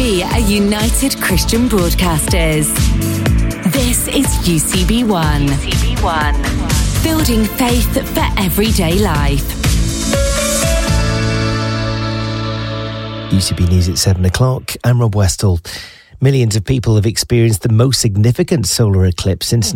We are United Christian Broadcasters. This is UCB1. UCB1. Building faith for everyday life. UCB News at 7 o'clock. I'm Rob Westall. Millions of people have experienced the most significant solar eclipse since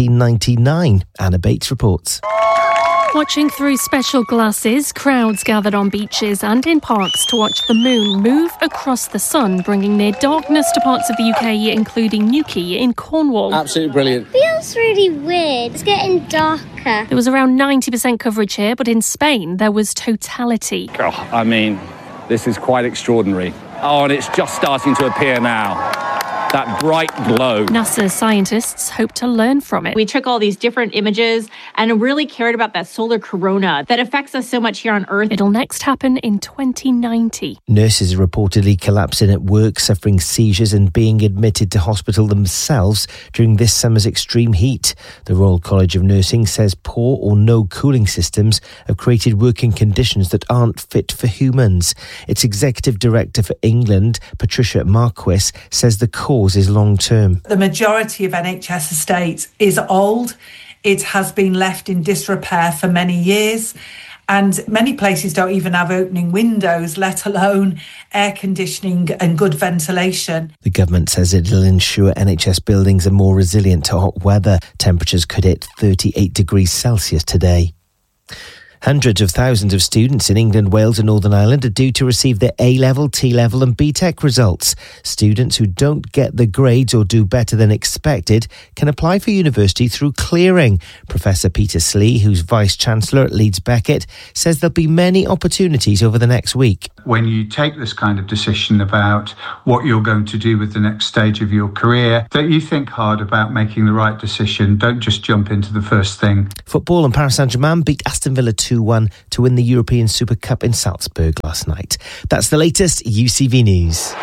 1999. Anna Bates reports. Watching through special glasses, crowds gathered on beaches and in parks to watch the moon move across the sun, bringing near darkness to parts of the UK, including Newquay in Cornwall. Absolutely brilliant. Feels really weird. It's getting darker. There was around 90% coverage here, but in Spain there was totality. Oh, I mean, this is quite extraordinary. Oh, and it's just starting to appear now. That bright glow. NASA scientists hope to learn from it. We took all these different images and really cared about that solar corona that affects us so much here on Earth. It'll next happen in 2090. Nurses are reportedly collapsing at work, suffering seizures and being admitted to hospital themselves during this summer's extreme heat. The Royal College of Nursing says poor or no cooling systems have created working conditions that aren't fit for humans. Its Executive Director for England, Patricia Marquis, says the cause is long-term. The majority of NHS estates is old. It has been left in disrepair for many years, and many places don't even have opening windows, let alone air conditioning and good ventilation. The government says it'll ensure NHS buildings are more resilient to hot weather. Temperatures could hit 38 degrees Celsius today. Hundreds of thousands of students in England, Wales and Northern Ireland are due to receive their A-level, T-level and BTEC results. Students who don't get the grades or do better than expected can apply for university through clearing. Professor Peter Slee, who's Vice-Chancellor at Leeds Beckett, says there'll be many opportunities over the next week. When you take this kind of decision about what you're going to do with the next stage of your career, that you think hard about making the right decision. Don't just jump into the first thing. Football, and Paris Saint-Germain beat Aston Villa 2-1 to win the European Super Cup in Salzburg last night. That's the latest UCV News.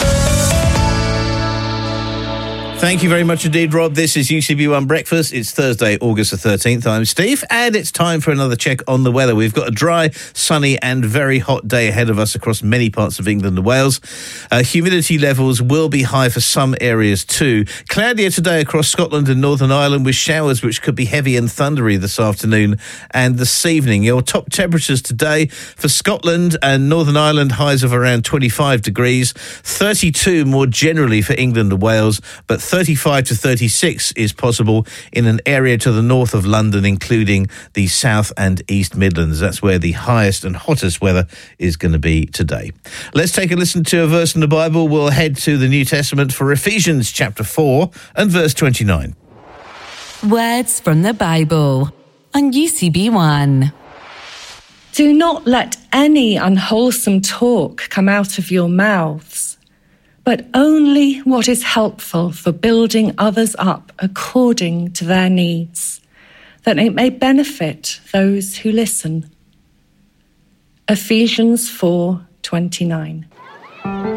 Thank you very much indeed, Rob. This is UCB1 Breakfast. It's Thursday, August the 13th. I'm Steve, and it's time for another check on the weather. We've got a dry, sunny and very hot day ahead of us across many parts of England and Wales. Humidity levels will be high for some areas too. Cloudier today across Scotland and Northern Ireland, with showers which could be heavy and thundery this afternoon and this evening. Your top temperatures today for Scotland and Northern Ireland, highs of around 25 degrees, 32 more generally for England and Wales, but 35 to 36 is possible in an area to the north of London, including the South and East Midlands. That's where the highest and hottest weather is going to be today. Let's take a listen to a verse in the Bible. We'll head to the New Testament for Ephesians chapter 4 and verse 29. Words from the Bible on UCB1. Do not let any unwholesome talk come out of your mouths, but only what is helpful for building others up according to their needs, that it may benefit those who listen. Ephesians 4:29.